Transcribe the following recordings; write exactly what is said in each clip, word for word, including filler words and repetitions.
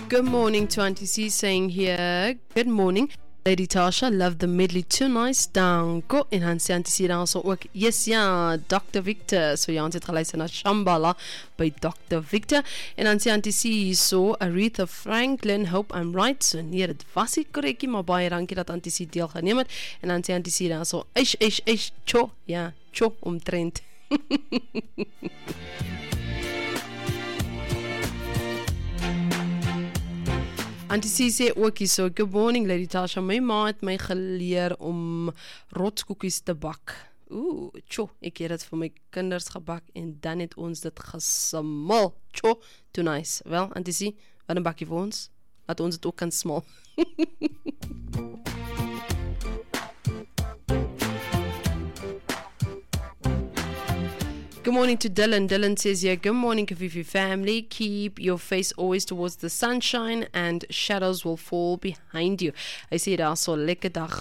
Good morning to Auntie C saying here, good morning. Lady Tasha, love the medley too nice. Danko. En dan sê Auntie C dan so ook, yes ja, doctor Victor. So ja, ons het geluister na Shambhala by doctor Victor. En dan sê Auntie C so, Aretha Franklin, hope I'm right. So nee, dit was nie korrekie, maar baie dankie dat Auntie C deelgeneem het. En dan sê Auntie C dan so, eish, eish, eish, cho. Ja, cho omtrent. Auntie C sê ook hier so, good morning Lady Tasha, my ma het my geleer om rotskoekies te bak. Ooh, tjo, ek het dit vir my kinders gebak en dan het ons dit gesmil. Tjo, too nice. Wel, Auntie C, wat een bakkie vir ons? Dat ons het ook kan smil. Good morning to Dylan. Dylan says here, good morning Kafifi family. Keep your face always towards the sunshine and shadows will fall behind you. Hy sê daar so lekker dag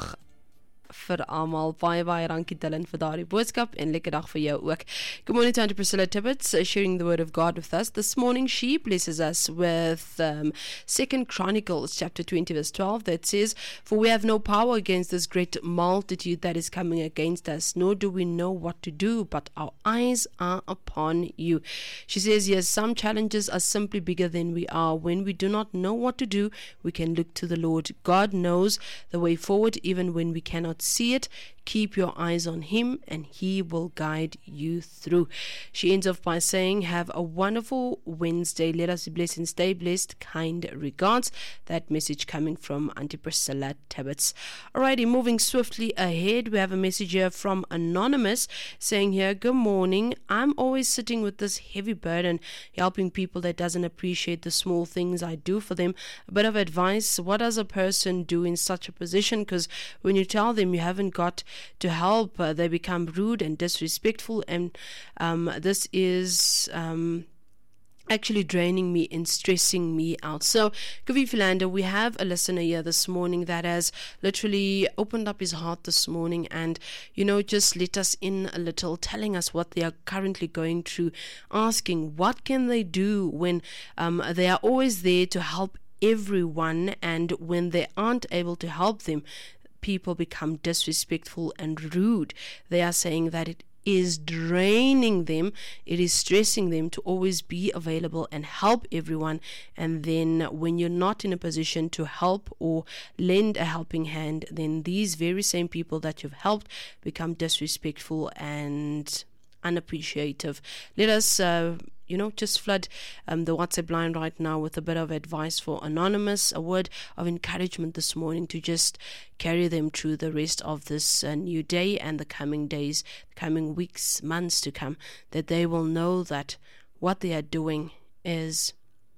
vir almal. Baie baie dankie Dylan vir daardie boodskap en lekker dag vir jou ook. Good morning to Auntie Priscilla Tibbets, uh, sharing the word of God with us. This morning she blesses us with um, Second Chronicles chapter twenty verse twelve that says, for we have no power against this great multitude that is coming against us, nor do we know what to do, but our eyes are upon you. She says, yes, some challenges are simply bigger than we are. When we do not know what to do, we can look to the Lord. God knows the way forward even when we cannot see it. Keep your eyes on him and he will guide you through. She ends off by saying, have a wonderful Wednesday. Let us be blessed and stay blessed. Kind regards. That message coming from Auntie Priscilla Tibbets. Alrighty, moving swiftly ahead, we have a message here from Anonymous saying here, good morning. I'm always sitting with this heavy burden, helping people that doesn't appreciate the small things I do for them. A bit of advice, what does a person do in such a position? Because when you tell them you haven't got to help, uh, they become rude and disrespectful, and um, this is um, actually draining me and stressing me out. So, Kavifi Lander, we have a listener here this morning that has literally opened up his heart this morning and, you know, just let us in a little, telling us what they are currently going through, asking what can they do when um, they are always there to help everyone, and when they aren't able to help them, people become disrespectful and rude. They are saying that it is draining them, it is stressing them to always be available and help everyone, and then when you're not in a position to help or lend a helping hand, then these very same people that you've helped become disrespectful and unappreciative. Let us uh, you know, just flood um, the WhatsApp line right now with a bit of advice for Anonymous, a word of encouragement this morning to just carry them through the rest of this uh, new day and the coming days, the coming weeks, months to come, that they will know that what they are doing is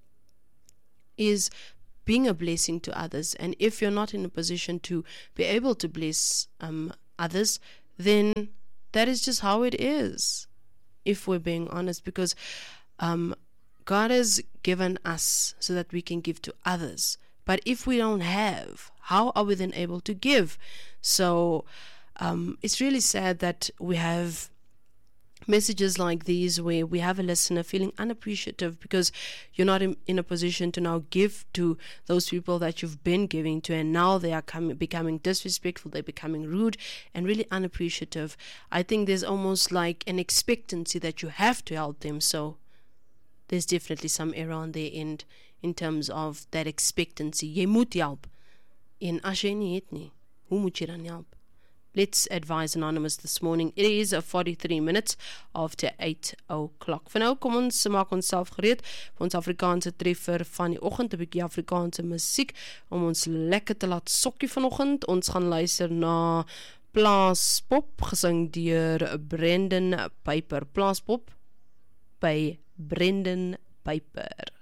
is being a blessing to others. And if you're not in a position to be able to bless um, others, then that is just how it is, if we're being honest, because um, God has given us so that we can give to others. But if we don't have, how are we then able to give? So um, it's really sad that we have messages like these where we have a listener feeling unappreciative because you're not in, in a position to now give to those people that you've been giving to, and now they are coming, becoming disrespectful, they're becoming rude and really unappreciative. I think there's almost like an expectancy that you have to help them, so there's definitely some error on their end in terms of that expectancy. Jy moet help, en as jy nie het nie, hoe moet jy dan help? Let's advise Anonymous this morning. It is a forty-three minutes after eight o'clock. Vir nou, kom ons maak ons self gereed vir ons Afrikaanse treffer van die oggend, 'n bietjie Afrikaanse musiek om ons lekker te laat sokkie vanoggend. Ons gaan luister na Plaaspop, gesing deur Brendan Piper. Plaaspop by Brendan Piper.